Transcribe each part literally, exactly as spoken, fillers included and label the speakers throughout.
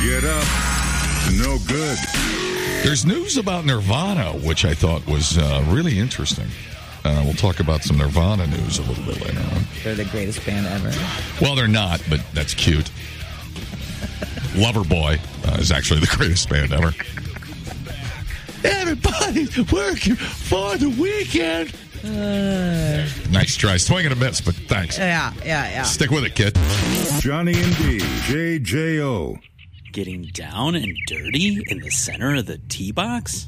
Speaker 1: Get up. No good.
Speaker 2: There's news about Nirvana, which I thought was uh, really interesting. Uh, we'll talk about some Nirvana news a little bit later on.
Speaker 3: They're the greatest band ever.
Speaker 2: Well, they're not, but that's cute. Loverboy uh, is actually the greatest band ever. Everybody's working for the weekend. Uh, nice try. Swing and a miss, but thanks.
Speaker 3: Yeah, yeah, yeah.
Speaker 2: Stick with it, kid.
Speaker 1: Johnny and D, J J O.
Speaker 4: Getting down and dirty in the center of the tee box?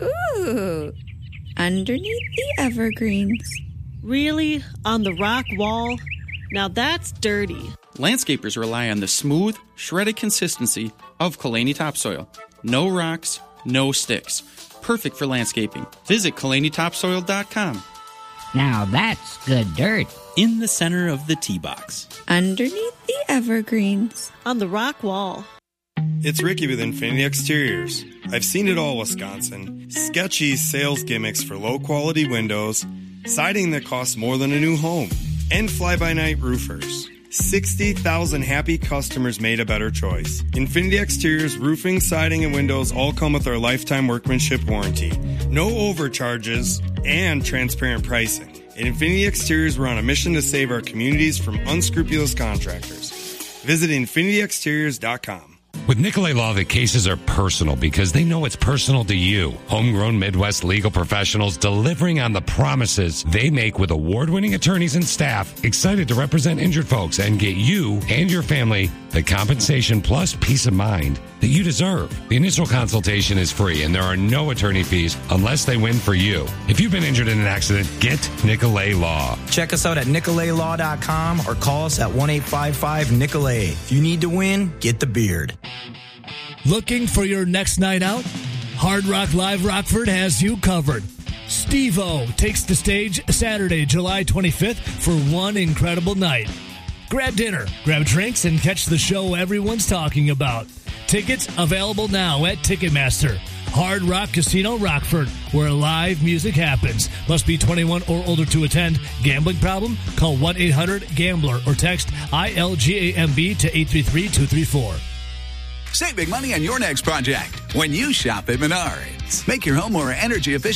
Speaker 5: Ooh, underneath the evergreens.
Speaker 6: Really? On the rock wall? Now that's dirty.
Speaker 4: Landscapers rely on the smooth, shredded consistency of Kalani topsoil. No rocks, no sticks. Perfect for landscaping. Visit Kalani Topsoil dot com.
Speaker 7: Now that's good dirt.
Speaker 4: In the center of the tee box.
Speaker 5: Underneath the evergreens.
Speaker 6: On the rock wall.
Speaker 8: It's Ricky with Infinity Exteriors. I've seen it all, Wisconsin. Sketchy sales gimmicks for low-quality windows, siding that costs more than a new home, and fly-by-night roofers. sixty thousand happy customers made a better choice. Infinity Exteriors roofing, siding, and windows all come with our lifetime workmanship warranty. No overcharges and transparent pricing. At Infinity Exteriors, we're on a mission to save our communities from unscrupulous contractors. Visit Infinity Exteriors dot com.
Speaker 9: With Nicolay Law, the cases are personal because they know it's personal to you. Homegrown Midwest legal professionals delivering on the promises they make with award-winning attorneys and staff excited to represent injured folks and get you and your family the compensation plus peace of mind that you deserve. The initial consultation is free and there are no attorney fees unless they win for you. If you've been injured in an accident, get Nicolay Law.
Speaker 3: Check us out at Nicolay Law dot com or call us at one eight five five Nicolay. If you need to win, get the beard.
Speaker 10: Looking for your next night out? Hard Rock Live Rockford has you covered. Steve-O takes the stage Saturday, July twenty-fifth for one incredible night. Grab dinner, grab drinks, and catch the show everyone's talking about. Tickets available now at Ticketmaster. Hard Rock Casino Rockford, where live music happens. Must be twenty-one or older to attend. Gambling problem? Call one eight hundred gambler or text I L G A M B to eight three three two three four.
Speaker 11: Save big money on your next project when you shop at Menards. Make your home more energy efficient